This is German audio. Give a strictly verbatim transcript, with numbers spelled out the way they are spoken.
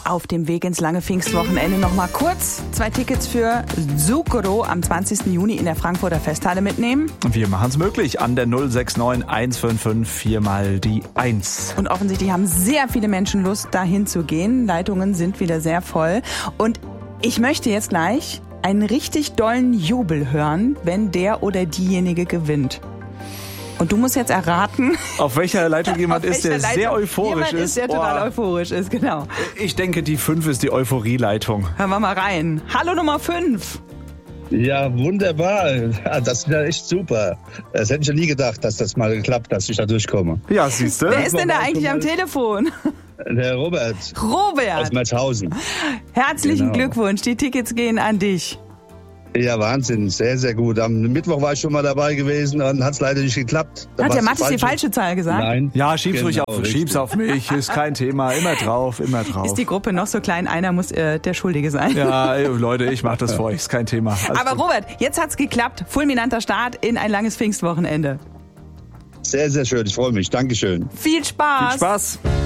Auf dem Weg ins lange Pfingstwochenende noch mal kurz zwei Tickets für Zucchero am zwanzigsten Juni in der Frankfurter Festhalle mitnehmen. Wir machen es möglich an der null sechs neun eins fünf fünf vier mal die eins. Und offensichtlich haben sehr viele Menschen Lust, dahin zu gehen. Leitungen sind wieder sehr voll. Und ich möchte jetzt gleich einen richtig dollen Jubel hören, wenn der oder diejenige gewinnt. Und du musst jetzt erraten, auf welcher Leitung jemand ist, der Leitung sehr euphorisch jemand ist. der total Oh. euphorisch ist, genau. Ich denke, die fünf ist die Euphorieleitung. Hören wir mal rein. Hallo Nummer fünf. Ja, wunderbar. Ja, das ist ja echt super. Das hätte ich ja nie gedacht, dass das mal geklappt, dass ich da durchkomme. Ja, siehst du? Wer ist denn da eigentlich am Telefon? Der Robert aus Robert. Merzhausen. Herzlichen Genau. Glückwunsch. Die Tickets gehen an dich. Ja, Wahnsinn. Sehr, sehr gut. Am Mittwoch war ich schon mal dabei gewesen und hat es leider nicht geklappt. Da Hat der war's Mathis die falsche Zahl gesagt? Nein. Ja, schieb's ruhig Genau, auf, richtig. schieb's auf mich, ist kein Thema, immer drauf, immer drauf. Ist die Gruppe noch so klein, einer muss äh, der Schuldige sein. Ja, ey, Leute, ich mach das für euch, ist kein Thema. Alles Aber gut. Robert, jetzt hat's geklappt. Fulminanter Start in ein langes Pfingstwochenende. Sehr, sehr schön. Ich freue mich. Dankeschön. Viel Spaß. Viel Spaß.